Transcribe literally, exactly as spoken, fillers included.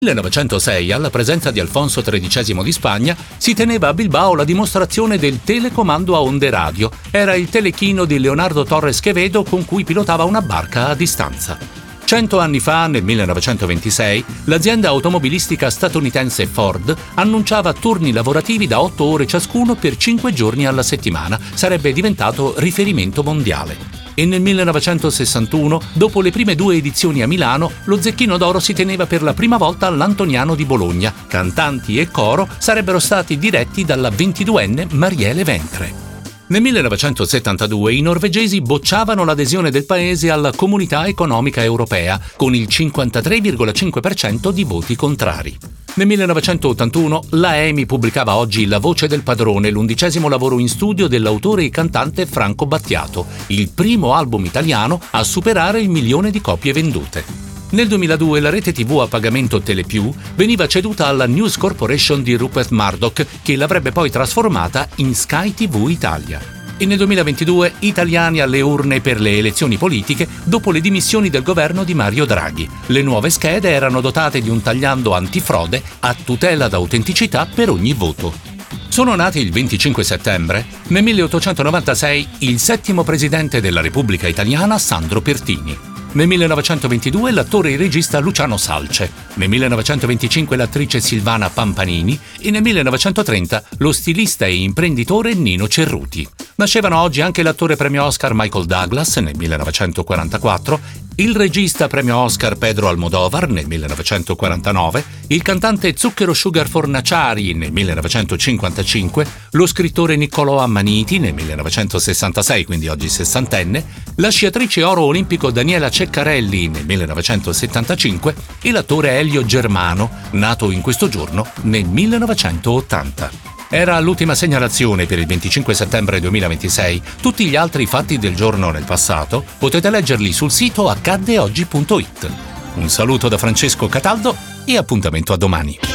millenovecentosei, alla presenza di Alfonso tredicesimo di Spagna, si teneva a Bilbao la dimostrazione del telecomando a onde radio. Era il telechino di Leonardo Torres Quevedo con cui pilotava una barca a distanza. Cento anni fa, nel millenovecentoventisei, l'azienda automobilistica statunitense Ford annunciava turni lavorativi da otto ore ciascuno per cinque giorni alla settimana. Sarebbe diventato riferimento mondiale. E nel millenovecentosessantuno, dopo le prime due edizioni a Milano, lo Zecchino d'Oro si teneva per la prima volta all'Antoniano di Bologna. Cantanti e coro sarebbero stati diretti dalla ventiduenne Marielle Ventre. Nel millenovecentosettantadue i norvegesi bocciavano l'adesione del paese alla Comunità Economica Europea, con il cinquantatré virgola cinque per cento di voti contrari. Nel millenovecentottantuno la E M I pubblicava oggi La voce del padrone, l'undicesimo lavoro in studio dell'autore e cantante Franco Battiato, il primo album italiano a superare il milione di copie vendute. Nel duemiladue la rete tivù a pagamento Telepiù veniva ceduta alla News Corporation di Rupert Murdoch, che l'avrebbe poi trasformata in Sky tivù Italia. E nel duemilaventidue italiani alle urne per le elezioni politiche dopo le dimissioni del governo di Mario Draghi. Le nuove schede erano dotate di un tagliando antifrode a tutela d'autenticità per ogni voto. Sono nati il venticinque settembre, nel milleottocentonovantasei, il settimo presidente della Repubblica Italiana Sandro Pertini. Nel millenovecentoventidue l'attore e regista Luciano Salce, nel millenovecentoventicinque l'attrice Silvana Pampanini e nel millenovecentotrenta lo stilista e imprenditore Nino Cerruti. Nascevano oggi anche l'attore premio Oscar Michael Douglas nel millenovecentoquarantaquattro, il regista premio Oscar Pedro Almodovar nel millenovecentoquarantanove, il cantante Zucchero Sugar Fornaciari nel millenovecentocinquantacinque, lo scrittore Niccolò Ammaniti nel millenovecentosessantasei, quindi oggi sessantenne, la sciatrice oro olimpico Daniela Ceccarelli nel millenovecentosettantacinque e l'attore Elio Germano, nato in questo giorno nel millenovecentottanta. Era l'ultima segnalazione per il venticinque settembre duemilaventisei. Tutti gli altri fatti del giorno nel passato potete leggerli sul sito accadde oggi punto it. Un saluto da Francesco Cataldo e appuntamento a domani.